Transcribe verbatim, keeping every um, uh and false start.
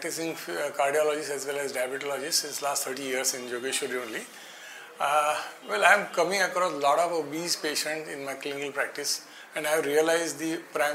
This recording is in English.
practicing uh, cardiologist as well as diabetologist since last thirty years in Jogeshwari only. Uh, well, I am coming across a lot of obese patients in my clinical practice, and I have realized the primary